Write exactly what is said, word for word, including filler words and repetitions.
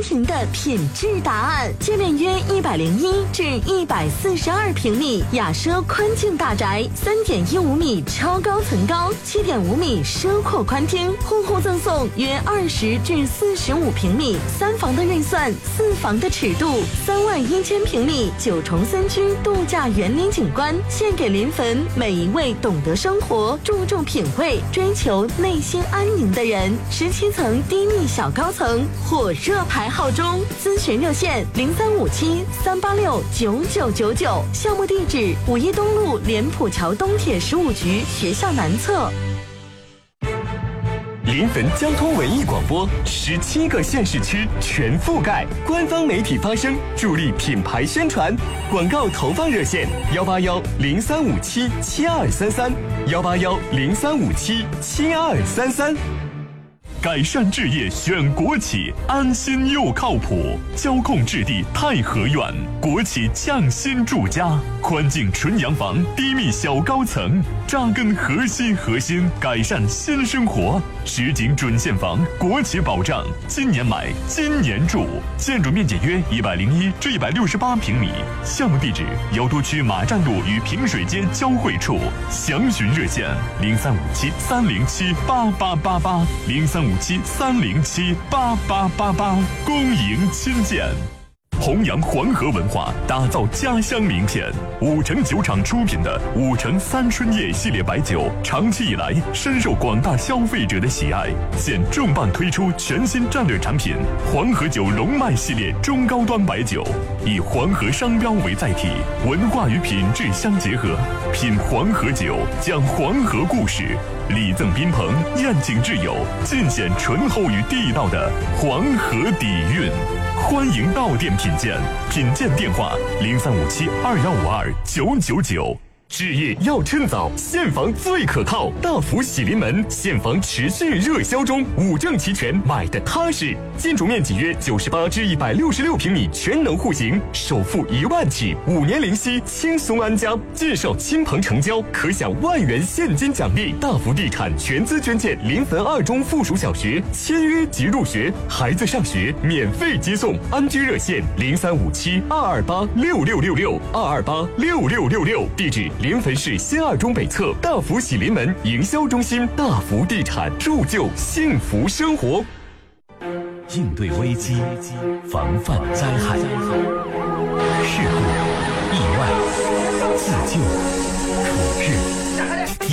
庭的品质答案。界面约一百零一至一百四十二平米，雅奢宽境大宅，三点一五米超高层高，七点五米奢阔宽厅，户户赠送约二十至四十五平米三房的预算，四房的尺度，三万一千平米九重森区度假园林景观，献给临汾每一位懂得生活、注重品味、追求内心安宁的人。十七层低密小高层，火热排号中，咨询热线零三五七三八六九九九九，项目地址五一东路莲浦桥东铁十五局学校南侧。 临汾交通文艺广播，十七个县市区全覆盖，官方媒体发声，助力品牌宣传。广告投放热线：幺八幺零三五七七二三三，幺八幺零三五七七二三三。改善置业选国企，安心又靠谱。交控置地太和苑，国企匠心住家，宽境纯洋房，低密小高层，扎根核心核心，改善新生活。实景准现房，国企保障，今年买，今年住。建筑面积约一百零一至一百六十八平米。项目地址：瑶都区马站路与平水街交汇处。详询热线：零三五七三零七八八八八，零三五七三零七八八八八。恭迎亲见。弘扬黄河文化，打造家乡名片。五城酒厂出品的五城三春叶系列白酒，长期以来深受广大消费者的喜爱。现重磅推出全新战略产品黄河酒龙脉系列中高端白酒，以黄河商标为载体，文化与品质相结合。品黄河酒，讲黄河故事，礼赠宾朋，宴请挚友，尽显醇厚与地道的黄河底蕴。欢迎到店品鉴，品鉴电话零三五七二幺五二九九九。置业要趁早，现房最可靠。大福喜临门，现房持续热销中，五证齐全，买的踏实。建筑面积约九十八至一百六十六平米，全能户型，首付一万起，五年零息，轻松安家。介绍亲朋成交，可享万元现金奖励。大福地产全资捐建临汾二中附属小学，签约即入学，孩子上学免费接送。安居热线零三五七二二八六六六六二二八六六六六，地址临汾市新二中北侧大福喜临门营销中心。大福地产，铸就幸福生活。 应对危机，防范灾害，事故、意外、自救、处置。